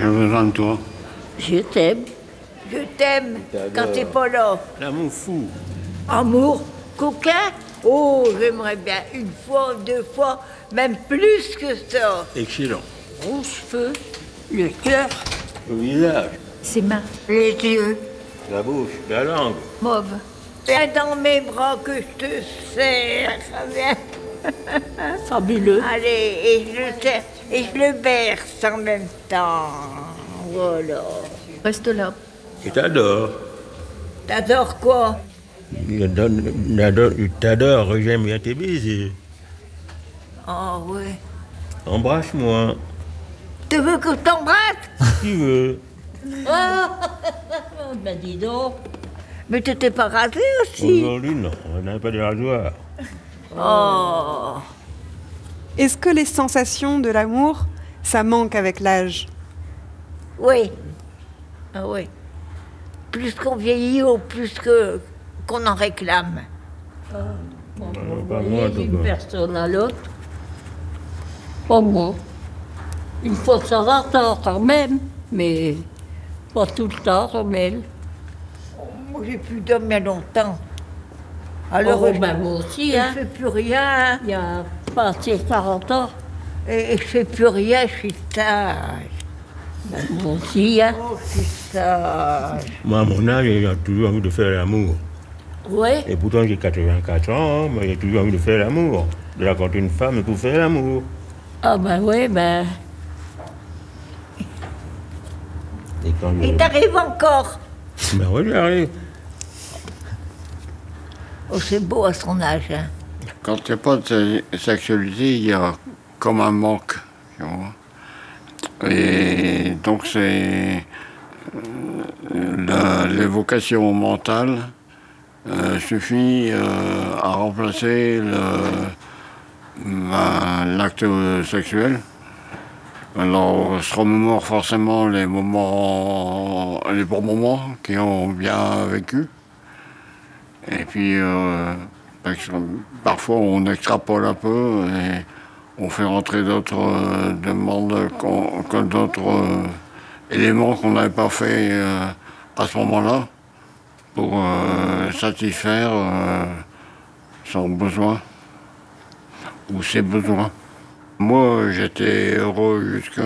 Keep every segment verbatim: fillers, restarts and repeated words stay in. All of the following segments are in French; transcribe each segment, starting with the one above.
J'ai besoin de toi. Je t'aime. Je t'aime quand t'es pas là. L'amour fou. Amour, coquin. Oh, j'aimerais bien une fois, deux fois, même plus que ça. Excellent. Rouge feu, le cœur, Le visage, ses mains, les yeux, la bouche, la langue. mauve. Viens dans mes bras que je te serre, ça vient. Fabuleux. Allez, et je le serre, et je le berce en même temps. Voilà. Reste là. Il t'adore. T'adores quoi? Il donne- il adore- il t'adore, j'aime bien tes baisers. Oh, ouais. Embrasse-moi, Tu veux que je t'embrasse? si tu veux. Oh, ben dis donc. Mais tu t'es pas rasé aussi? Aujourd'hui, non, on n'a pas de rasoir. Oh. Est-ce que les sensations de l'amour, ça manque avec l'âge? Oui. Ah oui. Plus qu'on vieillit, ou plus que qu'on en réclame. Bon, Euh, pas vous moi, voyez, en tout d'une cas. personne à l'autre. Pas moi. Une fois de temps en temps, quand même, mais pas tout le temps, comme elle. Moi, j'ai plus d'hommes il y a longtemps. Alors, Oh, je ben moi aussi, ne hein. fais plus rien. Il y a passé quarante ans. Et, et je fais plus rien, je suis sage. Ben, moi aussi, hein. Oh, je suis sage. Moi, à mon âge, j'ai toujours envie de faire l'amour. Ouais. Et pourtant, j'ai quatre-vingt-quatre ans, mais j'ai toujours envie de faire l'amour. De rencontrer une femme pour faire l'amour. Ah ben oui, ben. Et quand je... Il t'arrive encore. Ben oui, j'arrive. Oh, c'est beau à son âge, hein. Quand il n'y a pas de sexualité, il y a comme un manque. Tu vois. Et donc c'est euh, la- l'évocation mentale euh, suffit euh, à remplacer le- ben, l'acte sexuel. Alors on se remémore forcément les moments, les bons moments qui ont bien vécu. Et puis euh, parfois on extrapole un peu et on fait rentrer d'autres euh, demandes, qu'on- que d'autres euh, éléments qu'on n'avait pas fait euh, à ce moment-là pour euh, satisfaire euh, son besoin ou ses besoins. Moi, j'étais heureux jusqu'à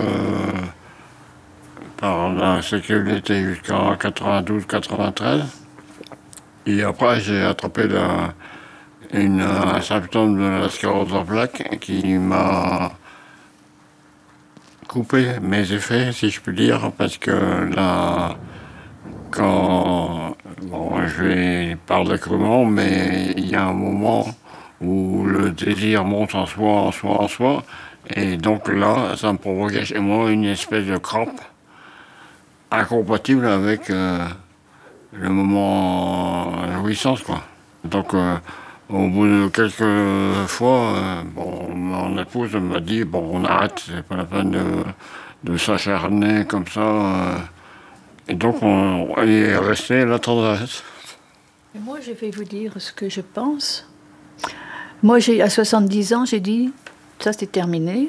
par la sécurité jusqu'en quatre-vingt-douze quatre-vingt-treize. Et après, j'ai attrapé la, une, un symptôme de la sclérose en plaques qui m'a coupé mes effets, si je puis dire, parce que là, quand, bon, je vais parler crûment, mais il y a un moment où le désir monte en soi, en soi, en soi, et donc là, ça me provoquait chez moi une espèce de crampe incompatible avec euh, le moment jouissance, quoi. Donc, euh, au bout de quelques fois, euh, bon, mon épouse m'a dit, bon, on arrête, c'est pas la peine de, de s'acharner comme ça. euh. Et donc, on, on est resté la tendresse. Et moi, je vais vous dire ce que je pense. Moi, j'ai, à soixante-dix ans, j'ai dit, ça c'est terminé.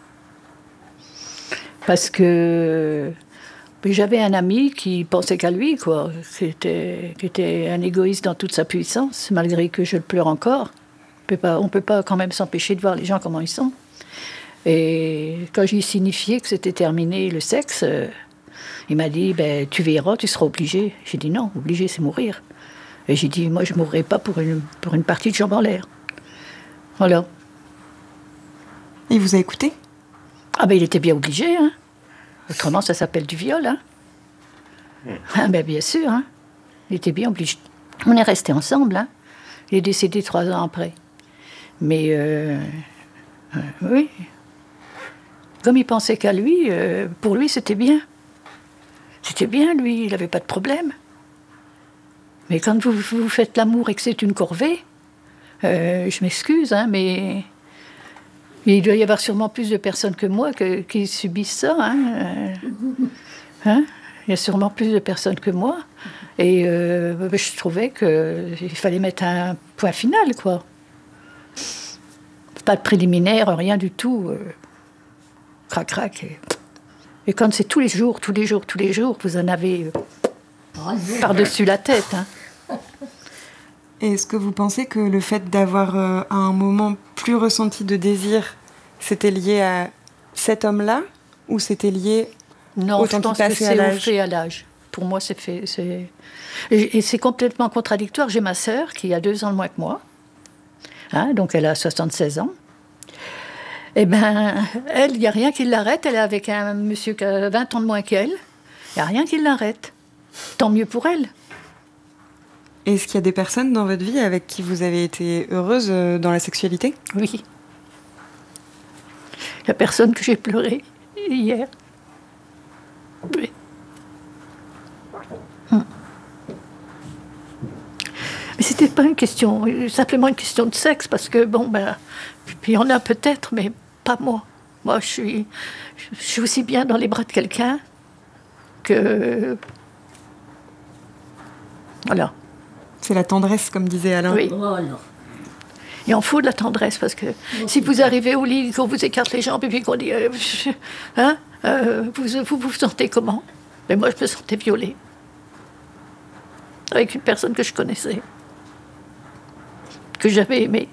Parce que j'avais un ami qui pensait qu'à lui, quoi, qui était, qui était un égoïste dans toute sa puissance, malgré que je le pleure encore. On ne peut pas quand même s'empêcher de voir les gens comment ils sont. Et quand j'ai signifié que c'était terminé le sexe, euh, il m'a dit, ben, tu verras, tu seras obligé. J'ai dit non, obligé, c'est mourir. Et j'ai dit, moi, je ne mourrai pas pour une, pour une partie de jambes en l'air. Voilà. Il vous a écouté? Ah ben, il était bien obligé, hein. Autrement, ça s'appelle du viol, hein. Mmh. Ah ben, bien sûr, hein. Il était bien obligé. On est restés ensemble, hein. Il est décédé trois ans après. Mais, euh, euh, oui. Comme il pensait qu'à lui, euh, pour lui, c'était bien. C'était bien, lui, il n'avait pas de problème. Mais quand vous, vous faites l'amour et que c'est une corvée, euh, je m'excuse, hein, mais il doit y avoir sûrement plus de personnes que moi que, qui subissent ça. Hein, euh, hein, il y a sûrement plus de personnes que moi. Et euh, je trouvais qu'il fallait mettre un point final, quoi. Pas de préliminaire, rien du tout. Euh, crac, crac. Et... Et quand c'est tous les jours, tous les jours, tous les jours, vous en avez euh, par-dessus la tête. Hein. Et est-ce que vous pensez que le fait d'avoir euh, à un moment plus ressenti de désir, c'était lié à cet homme-là ou c'était lié Non, au je temps qui pense que passait à c'est au l'âge fait à l'âge. Pour moi, c'est fait. C'est... Et, et c'est complètement contradictoire. J'ai ma sœur qui a deux ans de moins que moi. Hein, donc elle a soixante-seize ans. Eh bien, elle, il n'y a rien qui l'arrête. Elle est avec un monsieur qui a vingt ans de moins qu'elle. Il n'y a rien qui l'arrête. Tant mieux pour elle. Est-ce qu'il y a des personnes dans votre vie avec qui vous avez été heureuse euh, dans la sexualité? Oui. La personne que j'ai pleuré hier. Oui. Hum. Mais c'était pas une question, simplement une question de sexe, parce que bon, ben, il y en a peut-être, mais pas moi. Moi, je suis, je suis aussi bien dans les bras de quelqu'un que. Voilà. C'est la tendresse, comme disait Alain. Oui. Voilà. Il en faut de la tendresse, parce que si vous arrivez au lit, qu'on vous écarte les jambes et puis qu'on dit. Euh, hein, euh, vous, vous vous sentez comment? Mais moi, je me sentais violée. Avec une personne que je connaissais. Que j'avais aimée.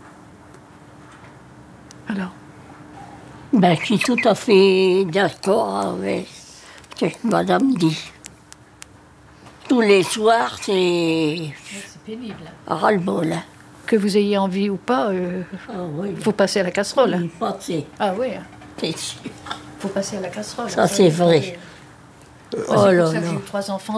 Alors. Ben, je suis tout à fait d'accord avec ce que madame dit. Tous les soirs, c'est C'est pénible. ras-le-bol. Hein. Que vous ayez envie ou pas, il euh, Ah oui, faut passer à la casserole. Hein. il faut passer, Ah oui, hein. c'est sûr. Faut passer à la casserole. Ça, c'est vrai. Moi, Oh c'est là pour ça que là. j'ai eu trois enfants.